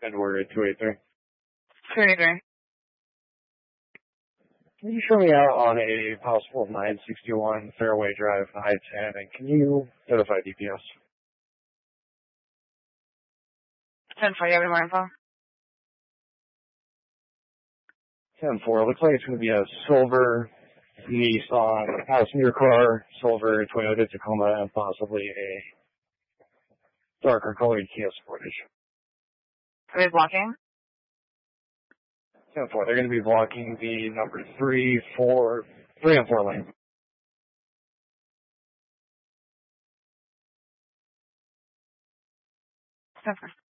Edward 283. Creator. Can you show me out on a possible 961 Fairway Drive I-10, and can you notify DPS? 10-4, you have any more info? 10-4, looks like it's going to be a silver Nissan passenger car, silver Toyota Tacoma, and possibly a darker colored Kia Sportage. Are they blocking? 10-4, they're going to be blocking the number 3 and 4 lane. 10-4.